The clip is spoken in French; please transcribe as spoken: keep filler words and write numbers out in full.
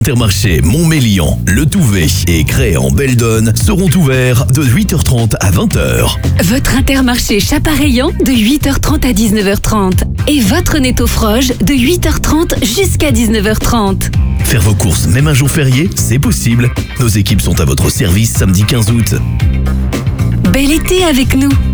Intermarché Montmélian, Le Touvet et Cré en Beldonne seront ouverts de huit heures trente à vingt heures. Votre Intermarché Chapareillan de huit heures trente à dix-neuf heures trente. Et votre Netto Froge de huit heures trente jusqu'à dix-neuf heures trente. Faire vos courses même un jour férié, c'est possible. Nos équipes sont à votre service samedi quinze août. Bel été avec nous!